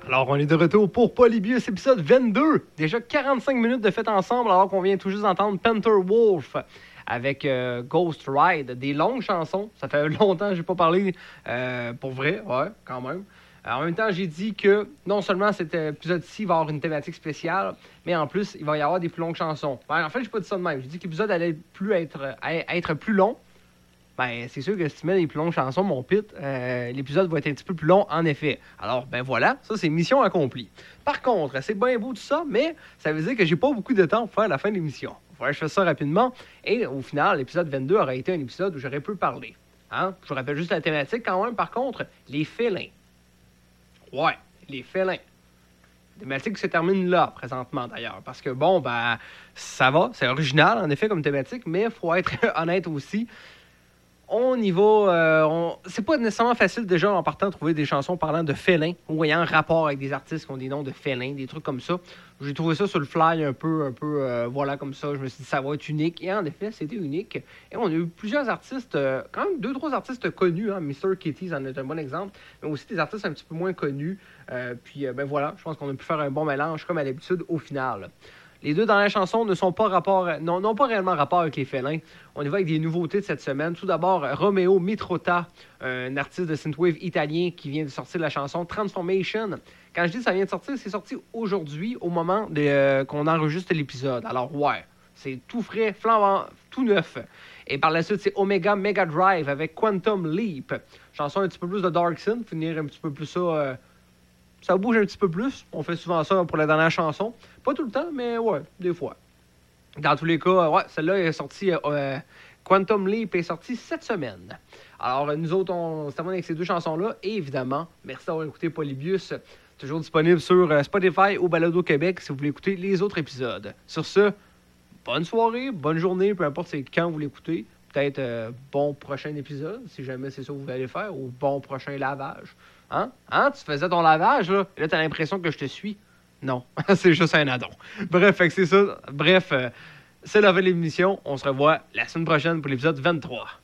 Alors, on est de retour pour Polybius, épisode 22. Déjà 45 minutes de fête ensemble, alors qu'on vient tout juste d'entendre Panther Wolf avec Ghost Ride. Des longues chansons. Ça fait longtemps que j'ai pas parlé pour vrai, ouais, quand même. En même temps, j'ai dit que non seulement cet épisode-ci va avoir une thématique spéciale, mais en plus, il va y avoir des plus longues chansons. En fait, j'ai pas dit ça de même. J'ai dit que l'épisode allait être plus long. Ben, c'est sûr que si tu mets des plus longues chansons, mon pit, l'épisode va être un petit peu plus long, en effet. Alors, ben voilà, ça, c'est mission accomplie. Par contre, c'est bien beau tout ça, mais ça veut dire que j'ai pas beaucoup de temps pour faire la fin de l'émission. Il faudrait que je fasse ça rapidement. Et au final, l'épisode 22 aurait été un épisode où j'aurais pu parler. Hein? Je vous rappelle juste la thématique quand même, par contre, les félins. Ouais, les félins. Thématique qui se termine là, présentement, d'ailleurs. Parce que, bon, ben, ça va, c'est original, en effet, comme thématique, mais il faut être honnête aussi. On y va. C'est pas nécessairement facile déjà en partant de trouver des chansons parlant de félins ou ayant un rapport avec des artistes qui ont des noms de félins, des trucs comme ça. J'ai trouvé ça sur le fly un peu voilà, comme ça. Je me suis dit, ça va être unique. Et en effet, c'était unique. Et on a eu plusieurs artistes, quand même 2-3 artistes connus. Hein. Mr. Kitty en est un bon exemple. Mais aussi des artistes un petit peu moins connus. Ben voilà, je pense qu'on a pu faire un bon mélange, comme à l'habitude, au final. Les deux dernières chansons n'ont pas réellement rapport avec les félins. On y va avec des nouveautés de cette semaine. Tout d'abord, Romeo Mitrota, un artiste de synthwave italien qui vient de sortir la chanson Transformation. Quand je dis que ça vient de sortir, c'est sorti aujourd'hui au moment qu'on enregistre l'épisode. Alors ouais, c'est tout frais, flambant, tout neuf. Et par la suite, c'est Omega Mega Drive avec Quantum Leap. Chanson un petit peu plus de Dark Synth, finir un petit peu plus ça... Ça bouge un petit peu plus. On fait souvent ça pour la dernière chanson. Pas tout le temps, mais ouais, des fois. Dans tous les cas, ouais, celle-là est sortie... Quantum Leap est sortie cette semaine. Alors, nous autres, on se termine avec ces deux chansons-là. Et évidemment, merci d'avoir écouté Polybius. Toujours disponible sur Spotify ou Balado Québec si vous voulez écouter les autres épisodes. Sur ce, bonne soirée, bonne journée, peu importe c'est quand vous l'écoutez. Peut-être bon prochain épisode, si jamais c'est ça que vous allez faire, ou bon prochain lavage. Hein? Tu faisais ton lavage, là, et là, t'as l'impression que je te suis? Non, c'est juste un addon. Bref, fait que c'est ça. Bref, c'est la fin de l'émission. On se revoit la semaine prochaine pour l'épisode 23.